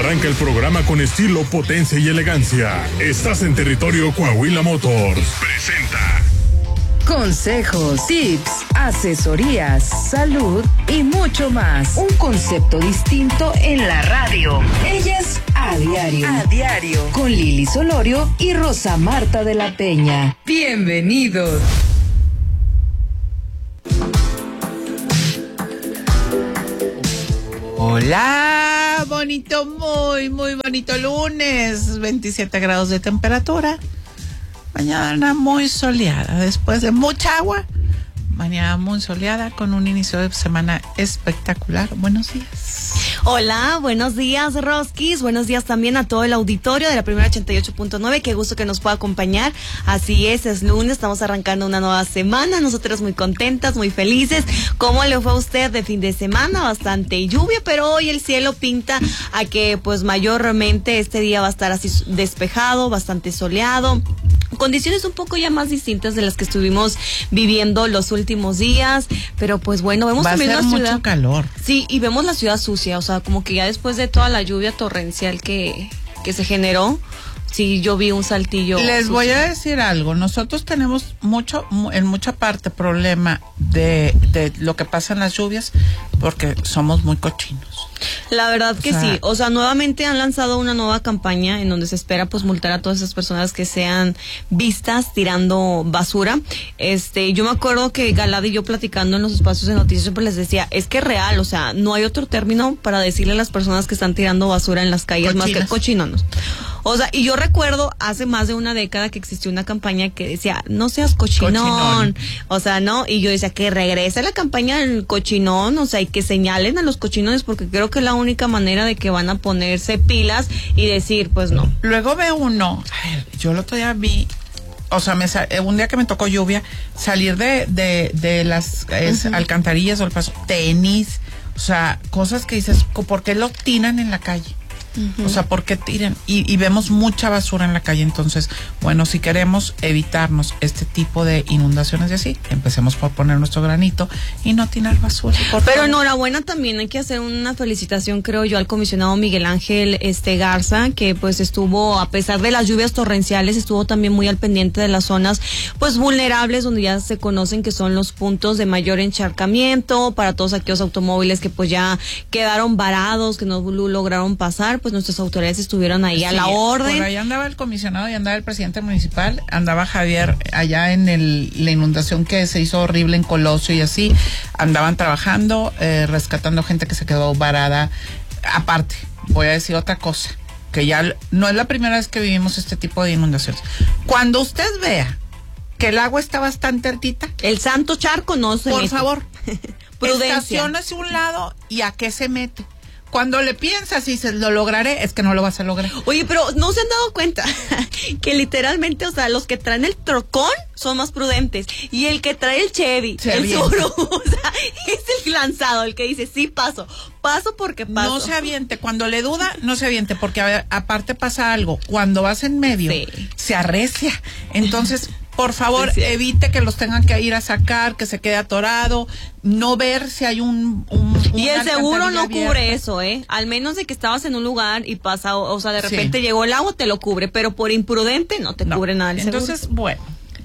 Arranca el programa con estilo, potencia y elegancia. Estás en territorio Coahuila Motors. Presenta. Consejos, tips, asesorías, salud y mucho más. Un concepto distinto en la radio. Ella es A Diario. A Diario. Con Lili Solorio y Rosa Marta de la Peña. Bienvenidos. Hola, bonito, muy bonito lunes, 27 grados de temperatura, mañana muy soleada, después de mucha agua, mañana muy soleada con un inicio de semana espectacular. Buenos días. Hola, buenos días, Roskis. Buenos días también a todo el auditorio de la primera 88.9. Qué gusto que nos pueda acompañar. Así es lunes, estamos arrancando una nueva semana. Nosotros muy contentas, muy felices. ¿Cómo le fue a usted de fin de semana? Bastante lluvia, pero hoy el cielo pinta a que pues mayormente este día va a estar así despejado, bastante soleado. Condiciones un poco ya más distintas de las que estuvimos viviendo los últimos días, pero pues bueno, vemos también la ciudad. Va a ser mucho calor. Sí, y vemos la ciudad sucia, o sea, como que ya después de toda la lluvia torrencial que se generó, sí, yo vi un saltillo. Les sucio. voy a decir algo, nosotros tenemos en mucha parte problema de lo que pasa en las lluvias porque somos muy cochinos. La verdad que sí, o sea, nuevamente han lanzado una nueva campaña en donde se espera pues multar a todas esas personas que sean vistas tirando basura. Yo me acuerdo que Galada y yo platicando en los espacios de noticias siempre les decía, es que es real, o sea, no hay otro término para decirle a las personas que están tirando basura en las calles más que cochinonos. O sea, y yo recuerdo hace más de una década que existió una campaña que decía, no seas cochinón. O sea, no, y yo decía que regrese la campaña del cochinón, o sea, y que señalen a los cochinones, porque creo que es la única manera de que van a ponerse pilas y decir, pues no. Luego ve uno, a ver, yo el otro día vi, o sea, un día que me tocó lluvia, salir de las alcantarillas o el paso, tenis, o sea, cosas que dices, ¿por qué lo tiran en la calle? O sea, ¿por qué tiran? Y vemos mucha basura en la calle. Entonces, bueno, si queremos evitarnos este tipo de inundaciones y así, empecemos por poner nuestro granito y no tirar basura. Pero enhorabuena también, hay que hacer una felicitación, creo yo, al comisionado Miguel Ángel Garza, que pues estuvo, a pesar de las lluvias torrenciales, estuvo también muy al pendiente de las zonas pues vulnerables, donde ya se conocen que son los puntos de mayor encharcamiento, para todos aquellos automóviles que pues ya quedaron varados, que no lograron pasar, pues nuestras autoridades estuvieron ahí a la orden. Por ahí andaba el comisionado y andaba el presidente municipal, andaba Javier allá en la inundación que se hizo horrible en Colosio y así, andaban trabajando, rescatando gente que se quedó varada. Aparte, voy a decir otra cosa, que ya no es la primera vez que vivimos este tipo de inundaciones. Cuando usted vea que el agua está bastante altita, el santo charco no se por mete. favor, Prudencia. estaciónese a un lado y ¿a qué se mete? Cuando le piensas y dices, lo lograré, es que no lo vas a lograr. Oye, pero ¿no se han dado cuenta que literalmente, o sea, los que traen el trocón son más prudentes y el que trae el Chevy, el Subaru, o sea, es el lanzado, el que dice, sí paso porque paso? No se aviente, cuando le duda, no se aviente, porque a ver, aparte pasa algo, cuando vas en medio, se arrecia, entonces... Por favor, evite que los tengan que ir a sacar, que se quede atorado, no ver si hay y el seguro no cubre eso, al menos de que estabas en un lugar y pasa, o sea, de repente llegó el agua, te lo cubre, pero por imprudente no te cubre nada el seguro. Entonces, bueno,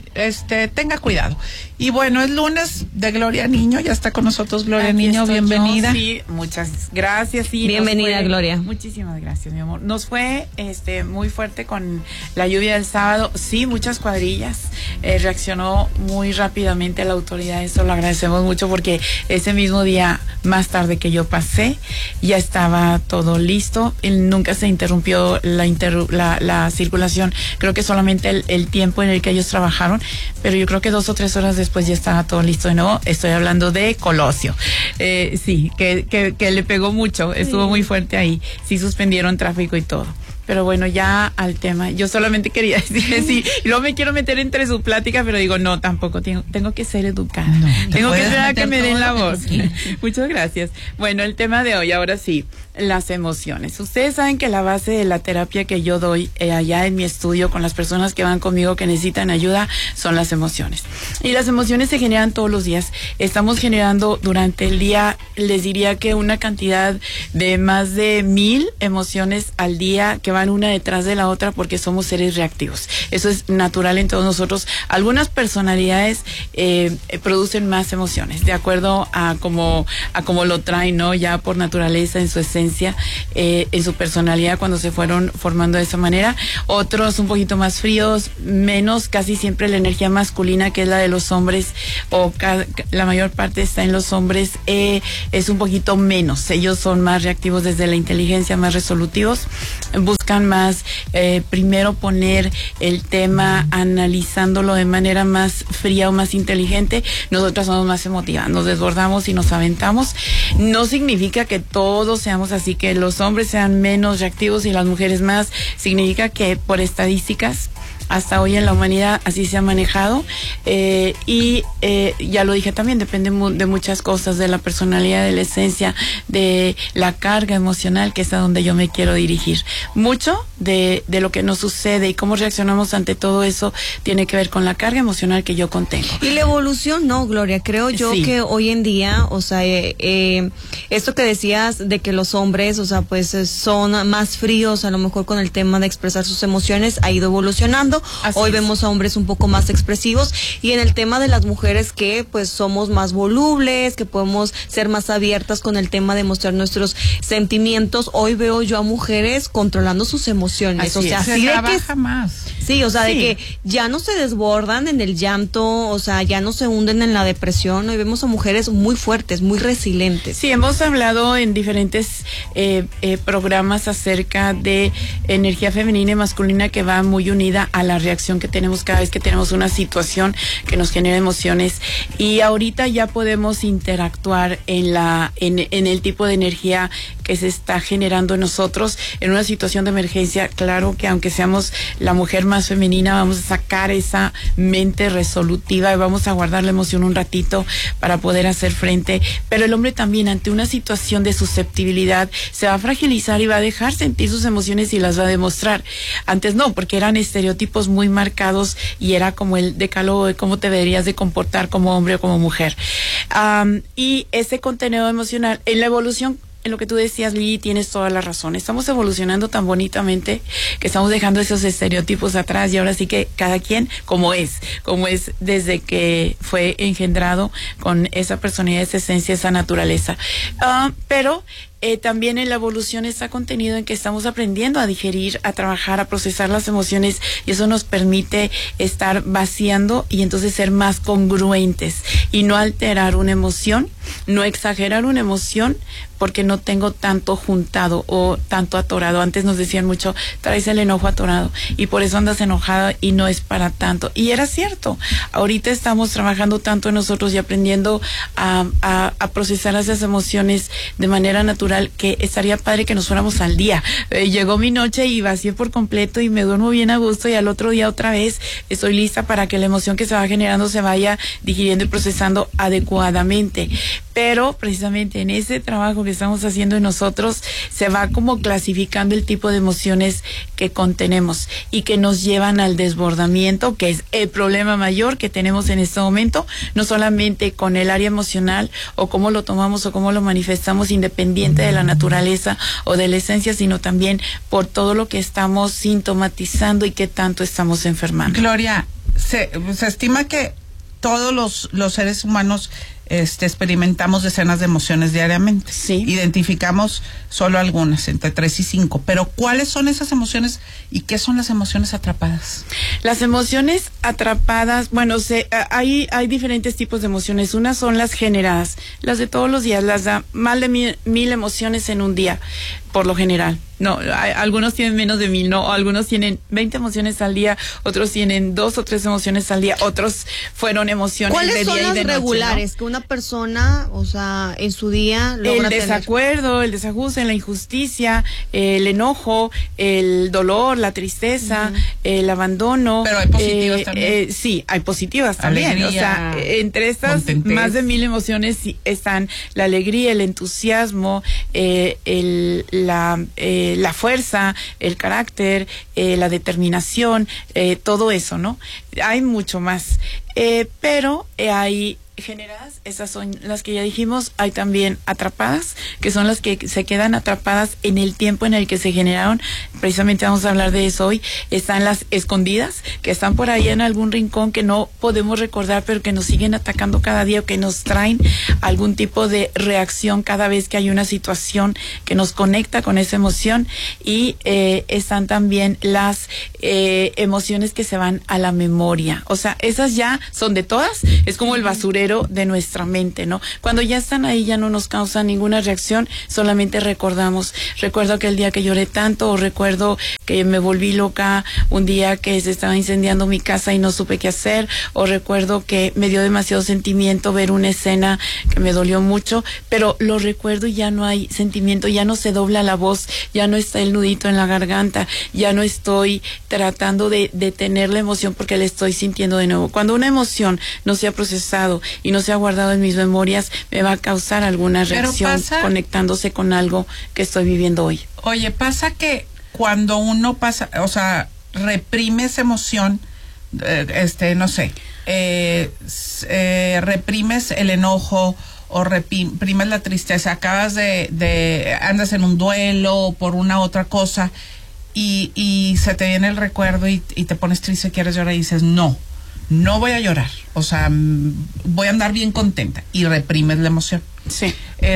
tenga cuidado. Y bueno, es lunes de Gloria Niño, ya está con nosotros Gloria Niño, bienvenida. Sí, muchas gracias. Sí, bienvenida, Gloria. Muchísimas gracias, mi amor. Nos fue muy fuerte con la lluvia del sábado, sí, muchas cuadrillas, reaccionó muy rápidamente la autoridad, eso lo agradecemos mucho porque ese mismo día, más tarde que yo pasé, ya estaba todo listo, nunca se interrumpió la circulación, creo que solamente el tiempo en el que ellos trabajaron, pero yo creo que 2 o 3 horas después ya estaba todo listo de nuevo. Estoy hablando de Colosio. Sí, que le pegó mucho, estuvo muy fuerte ahí. Sí suspendieron tráfico y todo. Pero bueno, ya al tema. Yo solamente quería decir sí, y luego me quiero meter entre su plática, pero digo, no, tampoco, tengo que ser educada. No, tengo que esperar a que me den la voz. Muchas gracias. Bueno, el tema de hoy, ahora sí, las emociones. Ustedes saben que la base de la terapia que yo doy allá en mi estudio con las personas que van conmigo que necesitan ayuda son las emociones. Y las emociones se generan todos los días. Estamos generando durante el día, les diría que una cantidad de más de 1000 emociones al día que van una detrás de la otra porque somos seres reactivos. Eso es natural en todos nosotros. Algunas personalidades producen más emociones de acuerdo a cómo lo traen, ¿no? Ya por naturaleza, en su esencia, en su personalidad cuando se fueron formando de esa manera. Otros un poquito más fríos, menos, casi siempre la energía masculina, que es la de los hombres, o la mayor parte está en los hombres, es un poquito menos. Ellos son más reactivos desde la inteligencia, más resolutivos, buscan más primero poner el tema analizándolo de manera más fría o más inteligente. Nosotras somos más emotivas, nos desbordamos y nos aventamos. No significa que todos seamos así, que los hombres sean menos reactivos y las mujeres más. Significa que por estadísticas hasta hoy en la humanidad así se ha manejado, y ya lo dije también, depende de muchas cosas, de la personalidad, de la esencia, de la carga emocional, que es a donde yo me quiero dirigir. Mucho de lo que nos sucede y cómo reaccionamos ante todo eso tiene que ver con la carga emocional que yo contengo. Y la evolución, no, Gloria, creo yo que hoy en día, o sea, esto que decías de que los hombres, o sea, pues son más fríos, a lo mejor con el tema de expresar sus emociones, ha ido evolucionando. Hoy vemos a hombres un poco más expresivos, y en el tema de las mujeres que pues somos más volubles, que podemos ser más abiertas con el tema de mostrar nuestros sentimientos. Hoy veo yo a mujeres controlando sus emociones, o sea, se trabaja más. Sí, o sea, de que ya no se desbordan en el llanto, o sea, ya no se hunden en la depresión. Hoy vemos a mujeres muy fuertes, muy resilientes. Sí, hemos hablado en diferentes programas acerca de energía femenina y masculina que va muy unida a la reacción que tenemos cada vez que tenemos una situación que nos genera emociones, y ahorita ya podemos interactuar en el tipo de energía que se está generando en nosotros en una situación de emergencia. Claro que aunque seamos la mujer más femenina, vamos a sacar esa mente resolutiva y vamos a guardar la emoción un ratito para poder hacer frente, pero el hombre también ante una situación de susceptibilidad se va a fragilizar y va a dejar sentir sus emociones y las va a demostrar. Antes no, porque eran estereotipos muy marcados y era como el decálogo de cómo te deberías de comportar como hombre o como mujer. Y ese contenido emocional en la evolución, en lo que tú decías, Lili, tienes toda la razón. Estamos evolucionando tan bonitamente que estamos dejando esos estereotipos atrás, y ahora sí que cada quien como es desde que fue engendrado con esa personalidad, esa esencia, esa naturaleza. Pero también en la evolución está contenido en que estamos aprendiendo a digerir, a trabajar, a procesar las emociones, y eso nos permite estar vaciando y entonces ser más congruentes y no alterar una emoción, no exagerar una emoción porque no tengo tanto juntado o tanto atorado. Antes nos decían mucho, traes el enojo atorado y por eso andas enojada y no es para tanto. Y era cierto. Ahorita estamos trabajando tanto en nosotros y aprendiendo a procesar esas emociones de manera natural que estaría padre que nos fuéramos al día. Llegó mi noche y vacié por completo y me duermo bien a gusto, y al otro día otra vez estoy lista para que la emoción que se va generando se vaya digiriendo y procesando adecuadamente. Pero precisamente en ese trabajo que estamos haciendo en nosotros se va como clasificando el tipo de emociones que contenemos y que nos llevan al desbordamiento, que es el problema mayor que tenemos en este momento, no solamente con el área emocional o cómo lo tomamos o cómo lo manifestamos independiente de la naturaleza o de la esencia, sino también por todo lo que estamos sintomatizando y que tanto estamos enfermando. Gloria, se estima que todos los seres humanos experimentamos decenas de emociones diariamente. Sí. Identificamos solo algunas, entre 3 y 5. Pero ¿cuáles son esas emociones y qué son las emociones atrapadas? Las emociones atrapadas, bueno, hay diferentes tipos de emociones. Unas son las generadas, las de todos los días, las da más de 1000 emociones en un día. por lo general. No, algunos tienen menos de 1000, no, algunos tienen 20 emociones al día, otros tienen 2 o 3 emociones al día, otros fueron emociones de día y de noche. ¿Cuáles son las regulares, ¿no?, que una persona, o sea, en su día logra el desacuerdo, tener? El desajuste, la injusticia, el enojo, el dolor, la tristeza, el abandono. Pero hay positivas también. Sí, hay positivas también. Alegría, o sea, entre estas contentez. más de 1000 emociones están la alegría, el entusiasmo, la fuerza, el carácter, la determinación, todo eso, ¿no? Hay mucho más, pero hay generadas, esas son las que ya dijimos. Hay también atrapadas, que son las que se quedan atrapadas en el tiempo en el que se generaron. Precisamente vamos a hablar de eso hoy. Están las escondidas, que están por ahí en algún rincón que no podemos recordar, pero que nos siguen atacando cada día, o que nos traen algún tipo de reacción cada vez que hay una situación que nos conecta con esa emoción. Y están también las emociones que se van a la memoria. O sea, esas ya son de todas, es como el basurero de nuestra mente, ¿no? Cuando ya están ahí ya no nos causan ninguna reacción, solamente recordamos. Recuerdo aquel día que lloré tanto, o recuerdo que me volví loca un día que se estaba incendiando mi casa y no supe qué hacer, o recuerdo que me dio demasiado sentimiento ver una escena que me dolió mucho, pero lo recuerdo y ya no hay sentimiento, ya no se dobla la voz, ya no está el nudito en la garganta, ya no estoy tratando de detener la emoción porque la estoy sintiendo de nuevo. Cuando una emoción no se ha procesado y no se ha guardado en mis memorias, me va a causar alguna reacción conectándose con algo que estoy viviendo hoy. Oye, pasa que cuando uno pasa, o sea, reprime esa emoción, no sé, reprimes el enojo o reprimes la tristeza, acabas andas en un duelo por una otra cosa y se te viene el recuerdo y te pones triste, quieres llorar y dices no voy a llorar, o sea, voy a andar bien contenta, y reprimes la emoción. Sí.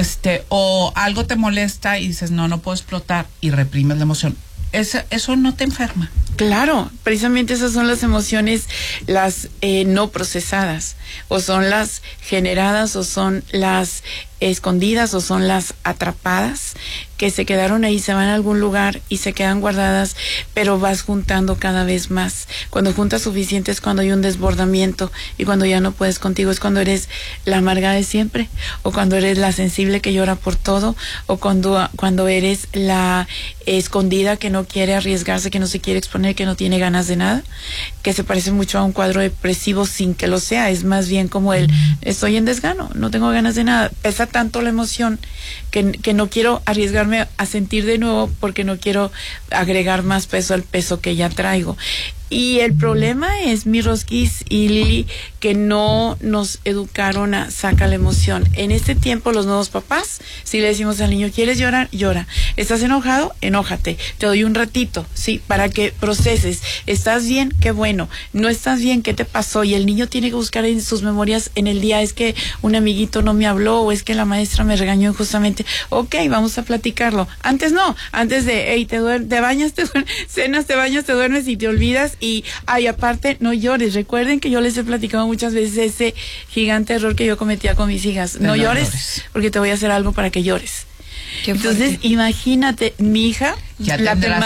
O algo te molesta y dices no puedo explotar, y reprimes la emoción. Eso no te enferma. Claro, precisamente esas son las emociones, las no procesadas, o son las generadas, o son las escondidas, o son las atrapadas, que se quedaron ahí, se van a algún lugar y se quedan guardadas, pero vas juntando cada vez más. Cuando juntas suficiente es cuando hay un desbordamiento, y cuando ya no puedes contigo es cuando eres la amarga de siempre, o cuando eres la sensible que llora por todo, o cuando eres la escondida que no quiere arriesgarse, que no se quiere exponer, que no tiene ganas de nada, que se parece mucho a un cuadro depresivo sin que lo sea. Es más bien como estoy en desgano, no tengo ganas de nada, pesa tanto la emoción que no quiero arriesgarme a sentir de nuevo porque no quiero agregar más peso al peso que ya traigo. Y el problema es, mi Rosquis y Lili, que no nos educaron a sacar la emoción. En este tiempo, los nuevos papás, si le decimos al niño, ¿quieres llorar? Llora. ¿Estás enojado? Enójate. Te doy un ratito, sí, para que proceses. ¿Estás bien? Qué bueno. ¿No estás bien? ¿Qué te pasó? Y el niño tiene que buscar en sus memorias en el día, es que un amiguito no me habló, o es que la maestra me regañó injustamente. Ok, vamos a platicarlo. Antes no, antes de, hey, te bañas, cenas, te bañas, te duermes y te olvidas. Y aparte, no llores. Recuerden que yo les he platicado muchas veces ese gigante error que yo cometía con mis hijas. No llores, porque te voy a hacer algo para que llores. Entonces, imagínate, mi hija, ya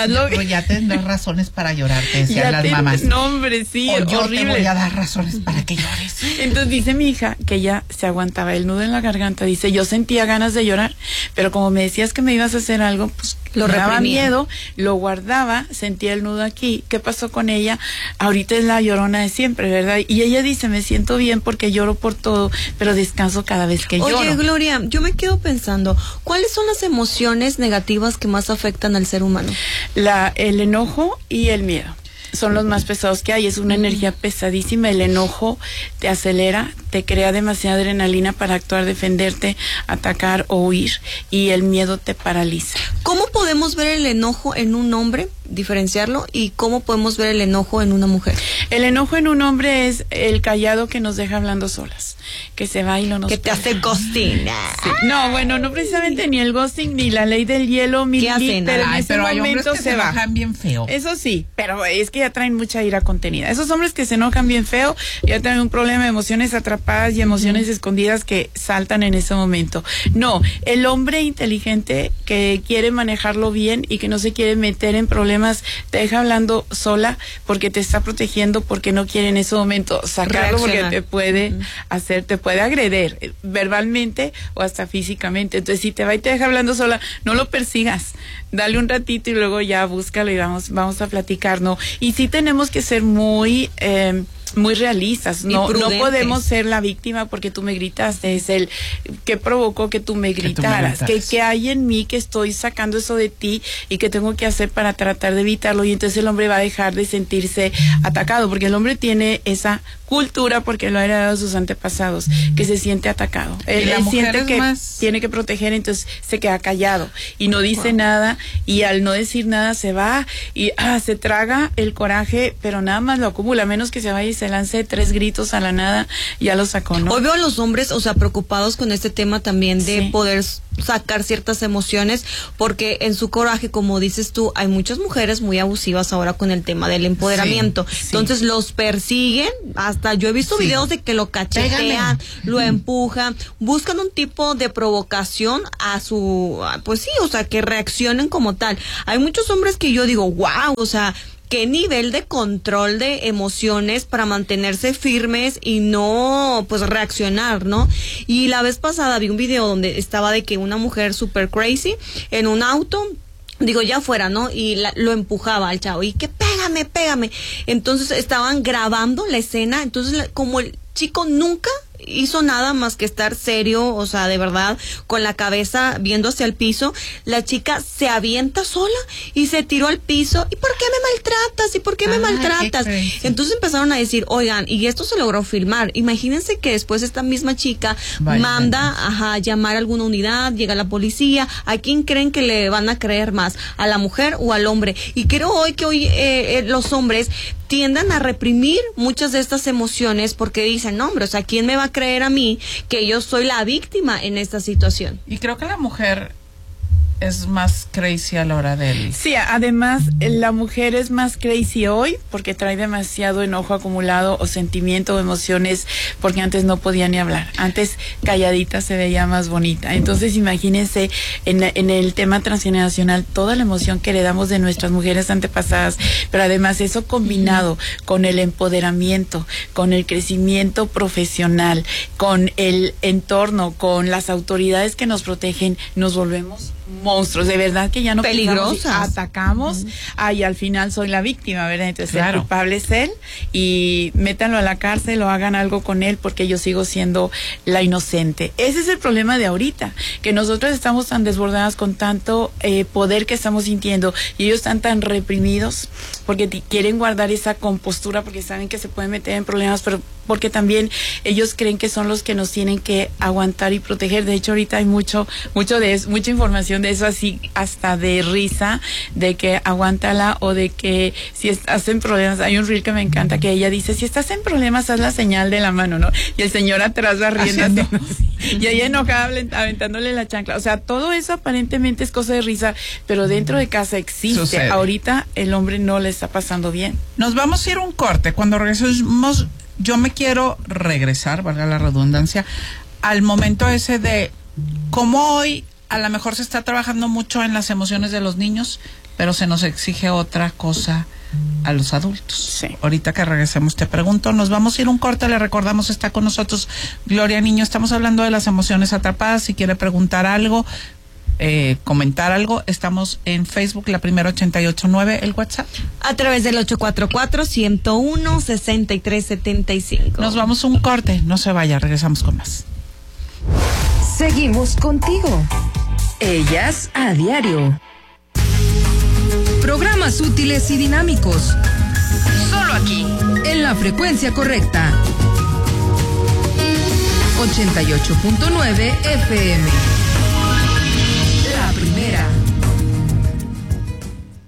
tendrás razones para llorar, te decían las mamás. No, hombre, sí, o yo horrible. te voy a dar razones para que llores. Entonces dice mi hija que ella se aguantaba el nudo en la garganta. Dice, yo sentía ganas de llorar, pero como me decías que me ibas a hacer algo, pues lo me daba miedo, lo guardaba, sentía el nudo aquí. ¿Qué pasó con ella? Ahorita es la llorona de siempre, ¿verdad? Y ella dice, me siento bien porque lloro por todo, pero descanso cada vez que lloro. Oye, Gloria, yo me quedo pensando, ¿cuáles son las emociones negativas que más afectan al ser humano? El enojo y el miedo son los más pesados que hay. Es una energía pesadísima. El enojo te acelera, te crea demasiada adrenalina para actuar, defenderte, atacar o huir, y el miedo te paraliza. ¿Cómo podemos ver el enojo en un hombre, diferenciarlo, y cómo podemos ver el enojo en una mujer? El enojo en un hombre es el callado que nos deja hablando solas. que se va y no nos... Que te hace ghosting. Sí. No, bueno, no precisamente ni el ghosting ni la ley del hielo, ¿Qué hacen? pero en ese hay hombres momento que se bajan bien feo. Eso sí, pero es que ya traen mucha ira contenida. Esos hombres que se enojan bien feo ya traen un problema de emociones atrapadas y emociones escondidas que saltan en ese momento. No, el hombre inteligente que quiere manejarlo bien y que no se quiere meter en problemas, te deja hablando sola porque te está protegiendo, porque no quiere en ese momento sacarlo, porque te puede hacer, te puede agredir verbalmente o hasta físicamente. Entonces, si te va y te deja hablando sola, no lo persigas, dale un ratito y luego ya búscalo y vamos a platicar, ¿no? Y sí tenemos que ser muy realistas, no podemos ser la víctima porque tú me gritaste, es el que provocó que tú me gritaras, que hay en mí que estoy sacando eso de ti y que tengo que hacer para tratar de evitarlo, y entonces el hombre va a dejar de sentirse atacado, porque el hombre tiene esa cultura, porque lo ha heredado de sus antepasados, que se siente atacado, él siente que tiene que proteger, entonces se queda callado y no dice nada, y al no decir nada se va y se traga el coraje, pero nada más lo acumula, menos que se vaya y se lance 3 gritos a la nada, ya lo sacó, ¿no? Hoy veo a los hombres, o sea, preocupados con este tema también de poder sacar ciertas emociones, porque en su coraje, como dices tú, hay muchas mujeres muy abusivas ahora con el tema del empoderamiento. Entonces los persiguen, hasta yo he visto videos de que lo cachetean, lo empujan, buscan un tipo de provocación a su, pues sí, o sea, que reaccionen como tal. Hay muchos hombres que yo digo, wow, o sea, qué nivel de control de emociones para mantenerse firmes y no, pues, reaccionar, ¿no? Y la vez pasada vi un video donde estaba de que una mujer super crazy en un auto, digo, ya fuera, ¿no? Y lo empujaba al chavo, y que pégame. Entonces estaban grabando la escena, entonces como el chico nunca hizo nada más que estar serio, o sea, de verdad, con la cabeza viendo hacia el piso, la chica se avienta sola y se tiró al piso. ¿Y por qué me maltratas? ¿Y por qué me maltratas? Entonces empezaron a decir, oigan, y esto se logró filmar. Imagínense que después esta misma chica manda a llamar a alguna unidad, llega la policía. ¿A quién creen que le van a creer más? ¿A la mujer o al hombre? Y creo que hoy los hombres tiendan a reprimir muchas de estas emociones porque dicen, no, hombre, o sea, ¿quién me va a creer a mí que yo soy la víctima en esta situación? Y creo que la mujer es más crazy a la hora del... Sí, además la mujer es más crazy hoy porque trae demasiado enojo acumulado o sentimiento o emociones, porque antes no podía ni hablar, antes calladita se veía más bonita. Entonces imagínense en el tema transgeneracional toda la emoción que heredamos de nuestras mujeres antepasadas, pero además eso combinado con el empoderamiento, con el crecimiento profesional, con el entorno, con las autoridades que nos protegen, nos volvemos monstruos, de verdad que ya no peligrosas, atacamos, y al final soy la víctima, ¿verdad? Entonces el culpable es él, y métanlo a la cárcel o hagan algo con él porque yo sigo siendo la inocente. Ese es el problema de ahorita, que nosotros estamos tan desbordadas con tanto poder que estamos sintiendo, y ellos están tan reprimidos porque quieren guardar esa compostura porque saben que se pueden meter en problemas, pero porque también ellos creen que son los que nos tienen que aguantar y proteger. De hecho, ahorita hay mucha información de eso, así hasta de risa, de que aguántala, o de que si estás en problemas, hay un reel que me encanta que ella dice, si estás en problemas, haz la señal de la mano, ¿no? Y el señor atrás va riendo y ella enojada aventándole la chancla. O sea, todo eso aparentemente es cosa de risa, pero dentro de casa existe. Sucede. Ahorita el hombre no le está pasando bien. Nos vamos a ir a un corte. Cuando regresemos, yo me quiero regresar, valga la redundancia, al momento ese de cómo hoy a lo mejor se está trabajando mucho en las emociones de los niños, pero se nos exige otra cosa a los adultos. Sí. Ahorita que regresemos te pregunto, nos vamos a ir un corte, le recordamos, está con nosotros Gloria Niño, estamos hablando de las emociones atrapadas. Si quiere preguntar algo, comentar algo, estamos en Facebook, La Primera 88.9, el WhatsApp a través del 844-101-6375. Nos vamos a un corte, no se vaya, regresamos con más. Seguimos contigo. Ellas a diario. Programas útiles y dinámicos. Solo aquí, en la frecuencia correcta. 88.9 FM. La Primera.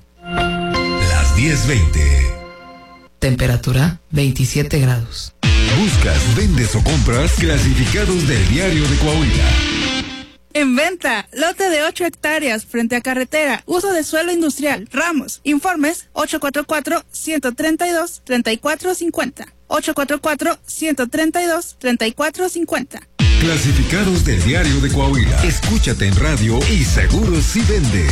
Las 10:20. Temperatura 27 grados. Buscas, vendes o compras clasificados del Diario de Coahuila. En venta, lote de 8 hectáreas frente a carretera, uso de suelo industrial, Ramos. Informes 844-132-3450. 844-132-3450. Clasificados del Diario de Coahuila. Escúchate en radio y seguro si vende.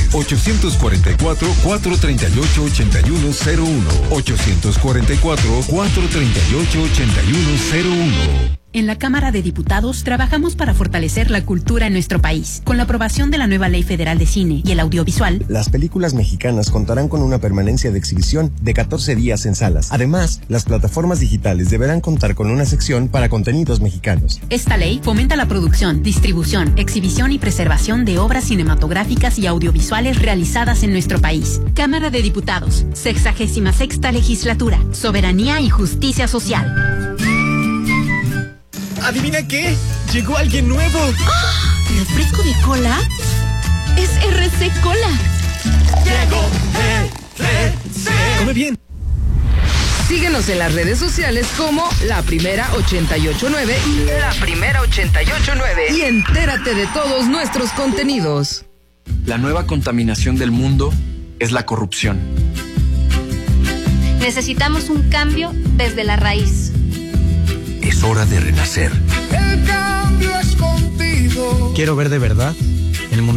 844-438-8101. 844-438-8101. En la Cámara de Diputados trabajamos para fortalecer la cultura en nuestro país. Con la aprobación de la nueva Ley Federal de Cine y el Audiovisual, las películas mexicanas contarán con una permanencia de exhibición de 14 días en salas. Además, las plataformas digitales deberán contar con una sección para contenidos mexicanos. Esta ley fomenta la producción, distribución, exhibición y preservación de obras cinematográficas y audiovisuales realizadas en nuestro país. Cámara de Diputados, 66ª Legislatura, Soberanía y Justicia Social. ¿Adivina qué? Llegó alguien nuevo. ¡Oh! ¿Refresco de cola? Es RC Cola. Llegó RC. Come bien. Síguenos en las redes sociales como La Primera 889. La Primera 889. Y entérate de todos nuestros contenidos. La nueva contaminación del mundo es la corrupción. Necesitamos un cambio desde la raíz. Es hora de renacer. El cambio es contigo. Quiero ver de verdad